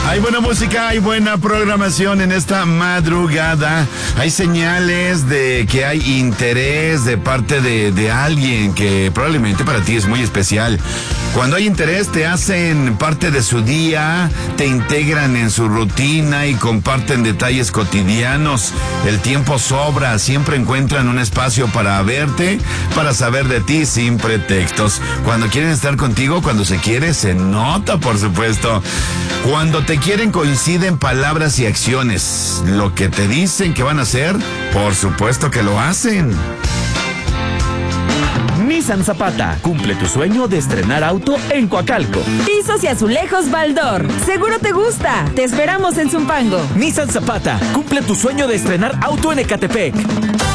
Hay buena música, hay buena programación en esta madrugada. Hay señales de que hay interés de parte de alguien que probablemente para ti es muy especial. Cuando hay interés te hacen parte de su día, te integran en su rutina y comparten detalles cotidianos. El tiempo sobra, siempre encuentran un espacio para verte, para saber de ti sin pretextos. Cuando quieren estar contigo, cuando se quiere, se nota, por supuesto. Cuando te quieren coinciden palabras y acciones. Lo que te dicen que van a hacer, por supuesto que lo hacen. Nissan Zapata, cumple tu sueño de estrenar auto en Coacalco. Pisos y azulejos Baldor, seguro te gusta. Te esperamos en Zumpango. Nissan Zapata, cumple tu sueño de estrenar auto en Ecatepec.